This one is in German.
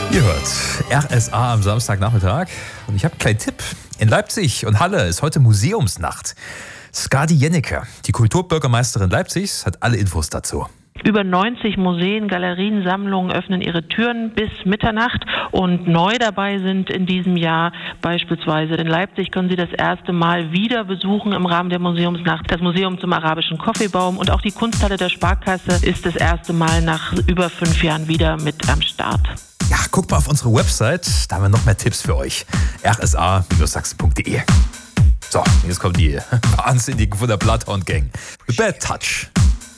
Ihr hört RSA am Samstagnachmittag und ich habe einen kleinen Tipp. In Leipzig und Halle ist heute Museumsnacht. Skadi Jennecke, die Kulturbürgermeisterin Leipzigs, hat alle Infos dazu. Über 90 Museen, Galerien, Sammlungen öffnen ihre Türen bis Mitternacht und neu dabei sind in diesem Jahr beispielsweise in Leipzig können Sie das erste Mal wieder besuchen im Rahmen der Museumsnacht das Museum zum arabischen Kaffeebaum und auch die Kunsthalle der Sparkasse ist das erste Mal nach über 5 Jahren wieder mit am Start. Ja, guckt mal auf unsere Website, da haben wir noch mehr Tipps für euch. rsa-sachsen.de. So, jetzt kommen die Wahnsinnigen von der Bloodhound Gang. The Bad Touch.